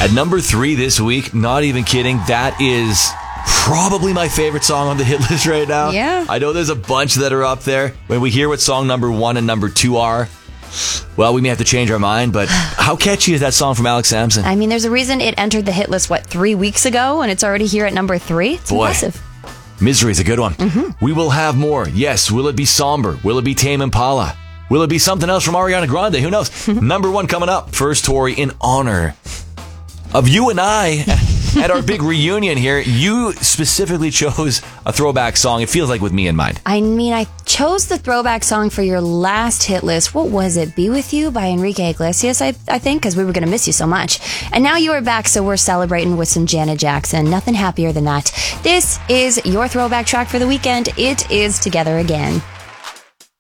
At number 3 this week, not even kidding, that is probably my favorite song on the hit list right now. Yeah. I know there's a bunch that are up there. When we hear what song number 1 and number 2 are, well, we may have to change our mind, but how catchy is that song from Alex Sampson? I mean, there's a reason it entered the hit list, 3 weeks ago, and it's already here at number 3? It's impressive. Misery is a good one. We will have more. Yes, will it be somber? Will it be Tame Impala? Will it be something else from Ariana Grande? Who knows? Number 1 coming up. First, Tori, in honor of you and I at our big reunion here, you specifically chose a throwback song, it feels like, with me in mind. I mean, I chose the throwback song for your last hit list. What was it? Be With You by Enrique Iglesias, I think, because we were going to miss you so much. And now you are back, so we're celebrating with some Janet Jackson. Nothing happier than that. This is your throwback track for the weekend. It is Together Again.